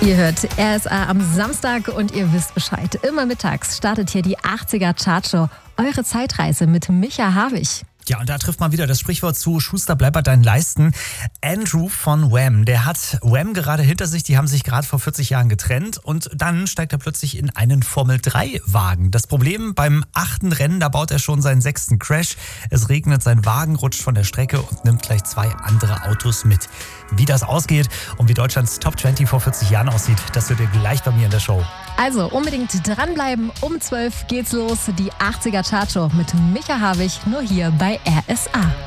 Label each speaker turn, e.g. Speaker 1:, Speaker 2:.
Speaker 1: Ihr hört RSA am Samstag und ihr wisst Bescheid. Immer mittags startet hier die 80er Chartshow. Eure Zeitreise mit Micha Havig.
Speaker 2: Ja, und da trifft man wieder das Sprichwort zu: Schuster, bleib bei deinen Leisten. Andrew von Wham, der hat Wham gerade hinter sich. Die haben sich gerade vor 40 Jahren getrennt und dann steigt er plötzlich in einen Formel-3-Wagen. Das Problem: beim 8. Rennen, da baut er schon seinen 6. Crash. Es regnet, sein Wagen rutscht von der Strecke und nimmt gleich 2 andere Autos mit. Wie das ausgeht und wie Deutschlands Top 20 vor 40 Jahren aussieht, das hört ihr gleich bei mir in der Show.
Speaker 1: Also unbedingt dranbleiben. Um 12 geht's los. Die 80er Chartshow mit Micha Havig, nur hier bei RSA.